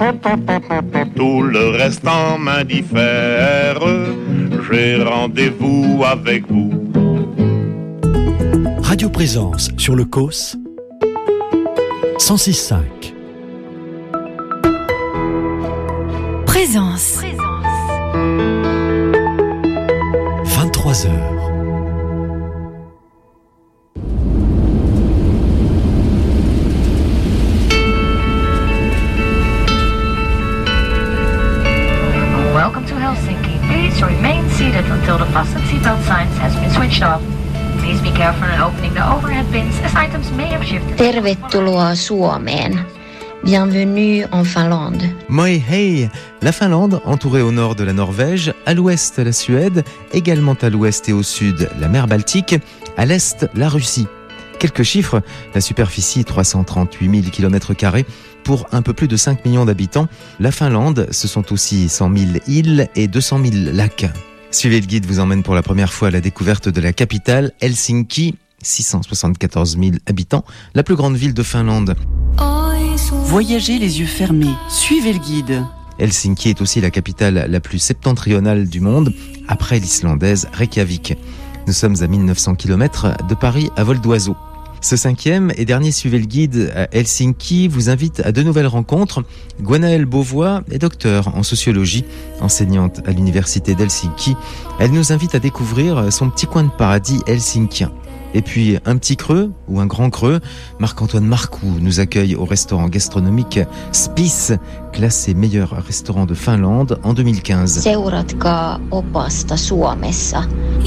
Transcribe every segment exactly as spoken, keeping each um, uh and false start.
Tout le reste en m'indiffère, j'ai rendez-vous avec vous. Radio Présence sur le C O S cent six cinq. Présence. vingt-trois heures. Welcome to Helsinki. Please remain seated until the fasten seatbelt signs has been switched off. Please be careful in opening the overhead bins as items may have shifted. Tervetuloa Suomeen. Bienvenue en Finlande. Moi hei, la Finlande, entourée au nord de la Norvège, à l'ouest la Suède, également à l'ouest et au sud la mer Baltique, à l'est la Russie. Quelques chiffres, la superficie trois cent trente-huit mille kilomètres carrés pour un peu plus de cinq millions d'habitants. La Finlande, ce sont aussi cent mille îles et deux cent mille lacs. Suivez le guide vous emmène pour la première fois à la découverte de la capitale, Helsinki, six cent soixante-quatorze mille habitants, la plus grande ville de Finlande. Voyagez les yeux fermés, suivez le guide. Helsinki est aussi la capitale la plus septentrionale du monde, après l'islandaise Reykjavik. Nous sommes à mille neuf cents kilomètres de Paris à vol d'oiseau. Ce cinquième et dernier Suivez le guide à Helsinki vous invite à de nouvelles rencontres. Gwenaëlle Beauvois est docteure en sociologie, enseignante à l'université d'Helsinki. Elle nous invite à découvrir son petit coin de paradis helsinkien. Et puis un petit creux ou un grand creux, Marc-Antoine Marcoux nous accueille au restaurant gastronomique Spice, classé meilleur restaurant de Finlande en deux mille quinze. Seuratkaa opasta Suomessa.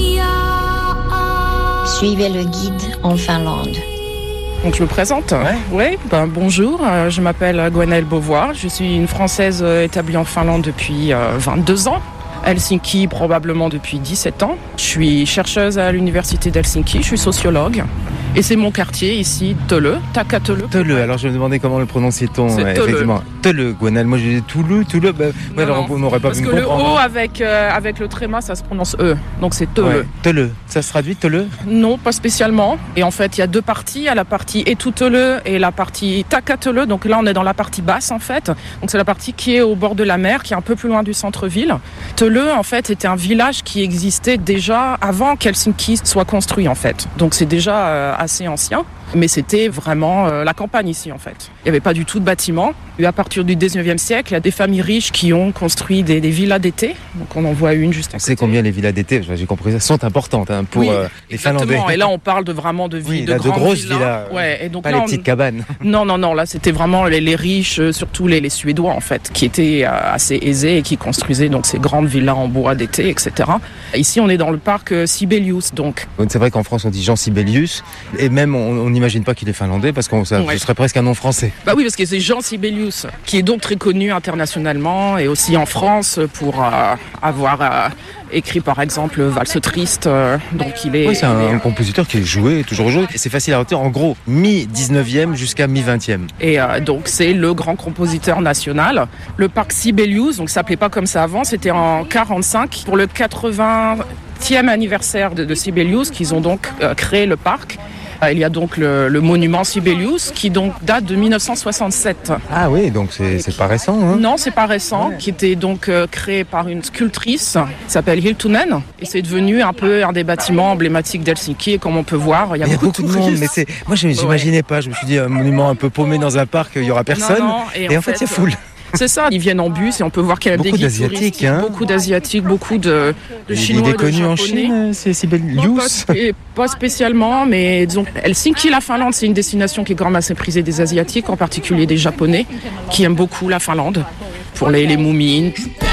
Suivez le guide en Finlande. Donc je me présente. Ouais. Ouais, ben, bonjour, euh, je m'appelle Gwenaëlle Beauvois. Je suis une Française euh, établie en Finlande depuis euh, vingt-deux ans. Helsinki probablement depuis dix-sept ans. Je suis chercheuse à l'université d'Helsinki, je suis sociologue. Et c'est mon quartier ici, Töölö, Takatölö. Töölö, alors je me demandais comment le prononçait-on. C'est ouais, Töölö. Effectivement. Töölö, Gwenaëlle, moi je disais Toulou, Toulou, bah, ouais, alors on n'aurait pas pu me comprendre. Parce que le O avec, euh, avec le tréma, ça se prononce E, donc c'est Töölö. Ouais. Töölö, ça se traduit Töölö ? Non, pas spécialement. Et en fait, il y a deux parties, il y a la partie Etutölö et la partie Takatölö. Donc là, on est dans la partie basse en fait. Donc c'est la partie qui est au bord de la mer, qui est un peu plus loin du centre-ville. Töölö, en fait, était un village qui existait déjà avant qu'Helsinki soit construit en fait. Donc c'est déjà euh, assez ancien. Mais c'était vraiment euh, la campagne ici en fait. Il n'y avait pas du tout de bâtiments. Et à partir du dix-neuvième siècle, il y a des familles riches qui ont construit des, des villas d'été. Donc on en voit une juste à côté. On sait combien les villas d'été, j'ai compris ça, sont importantes hein, pour oui, euh, les exactement. Finlandais. Et là on parle de vraiment de villes, oui, de, là, grandes de grosses villas. villas, ouais, et donc pas là, les on... petites cabanes. Non, non, non, là c'était vraiment les, les riches, surtout les, les Suédois en fait, qui étaient euh, assez aisés et qui construisaient donc ces grandes villas en bois d'été, et cetera. Ici on est dans le parc euh, Sibelius donc. C'est vrai qu'en France on dit Jean Sibelius et même on n'imagine pas qu'il est finlandais parce que ça ouais. ce serait presque un nom français. Bah oui, parce que c'est Jean Sibelius qui est donc très connu internationalement et aussi en France pour euh, avoir euh, écrit par exemple Valse triste. Euh, donc il est. Oui, c'est un, est, un compositeur qui est joué, toujours joué. Et c'est facile à retenir. En gros, mi-dix-neuvième jusqu'à mi-vingtième. Et euh, donc c'est le grand compositeur national. Le parc Sibelius, donc ça s'appelait pas comme ça avant, c'était en quarante-cinq pour le quatre-vingtième anniversaire de, de Sibelius qu'ils ont donc euh, créé le parc. Il y a donc le, le monument Sibelius qui donc date de mille neuf cent soixante-sept. Ah oui, donc c'est, c'est pas récent. Hein. Non, c'est pas récent, ouais. Qui était donc euh, créé par une sculptrice qui s'appelle Hiltunen. Et c'est devenu un peu un des bâtiments emblématiques d'Helsinki. Et comme on peut voir, il y a, il y a beaucoup, beaucoup de monde. Mais c'est... Moi, je n'imaginais ouais. pas. Je me suis dit, un monument un peu paumé dans un parc, il n'y aura personne. Non, non, et, et en, en fait, il y a foule. C'est ça, ils viennent en bus et on peut voir qu'il y a beaucoup des guides d'asiatiques, hein. Beaucoup d'asiatiques, beaucoup de, de Chinois, il est connu de en Chine, c'est Sibelius. Pas, pas spécialement, mais disons Helsinki, la Finlande, c'est une destination qui est quand même assez prisée des Asiatiques, en particulier des Japonais, qui aiment beaucoup la Finlande pour les, les moumines.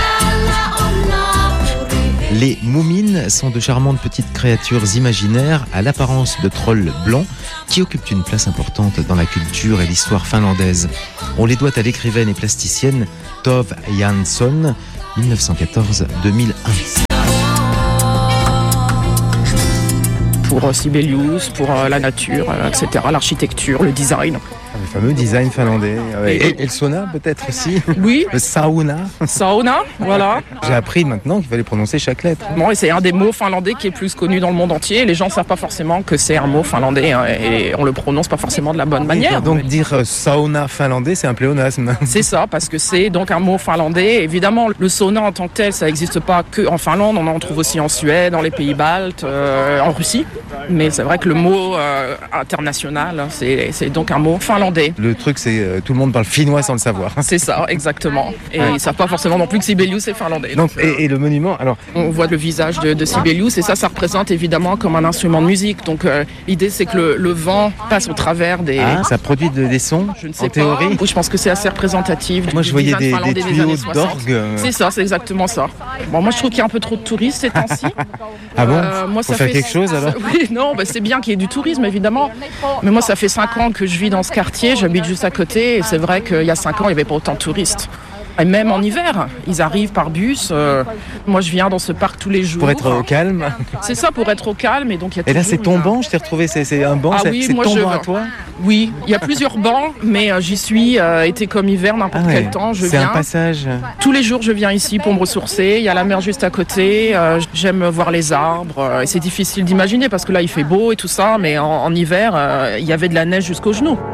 Les moumines sont de charmantes petites créatures imaginaires à l'apparence de trolls blancs qui occupent une place importante dans la culture et l'histoire finlandaise. On les doit à l'écrivaine et plasticienne Tove Jansson, dix-neuf cent quatorze à deux mille un. Pour Sibelius, pour la nature, et cetera, l'architecture, le design. Le fameux design finlandais. Ouais. Et, et le sauna peut-être aussi. Oui. Le sauna. Sauna, voilà. J'ai appris maintenant qu'il fallait prononcer chaque lettre. Bon, et c'est un des mots finlandais qui est plus connu dans le monde entier. Les gens ne savent pas forcément que c'est un mot finlandais hein, et on le prononce pas forcément de la bonne manière. Donc mais... dire euh, sauna finlandais, c'est un pléonasme. C'est ça, parce que c'est donc un mot finlandais. Évidemment, le sauna en tant que tel, ça n'existe pas que en Finlande. On en trouve aussi en Suède, dans les pays baltes, euh, en Russie. Mais c'est vrai que le mot euh, international, c'est, c'est donc un mot finlandais. Le truc, c'est euh, tout le monde parle finnois sans le savoir. C'est ça, exactement. Et ouais. Ils ne savent pas forcément non plus que Sibelius est finlandais. Donc, donc, et, et le monument, alors... On voit le visage de, de Sibelius et ça, ça représente évidemment comme un instrument de musique. Donc euh, l'idée, c'est que le, le vent passe au travers des... Ah, ça produit de, des sons, je ne sais en théorie. Pas. Je pense que c'est assez représentatif. Moi, je voyais des, des tuyaux d'orgue. C'est ça, c'est exactement ça. Bon, moi, je trouve qu'il y a un peu trop de touristes ces temps-ci. Ah bon euh, moi, Faut ça faire fait... quelque chose alors? Oui, non, bah, c'est bien qu'il y ait du tourisme, évidemment. Mais moi, ça fait cinq ans que je vis dans ce quartier, j'habite juste à côté, et c'est vrai qu'il y a cinq ans, il n'y avait pas autant de touristes. Et même en hiver, ils arrivent par bus. Euh, moi, je viens dans ce parc tous les jours. Pour être au calme. C'est ça, pour être au calme. Et donc, il y a et là, c'est ton une... banc, je t'ai retrouvé, c'est, c'est un banc, ah, c'est, oui, c'est moi, ton je... banc à toi? Oui, il y a plusieurs bancs, mais euh, j'y suis, euh, été comme hiver, n'importe ah ouais. quel temps, je c'est viens. C'est un passage. Tous les jours, je viens ici pour me ressourcer. Il y a la mer juste à côté. Euh, j'aime voir les arbres. Euh, et c'est difficile d'imaginer parce que là, il fait beau et tout ça, mais en, en hiver, euh, il y avait de la neige jusqu'aux genoux.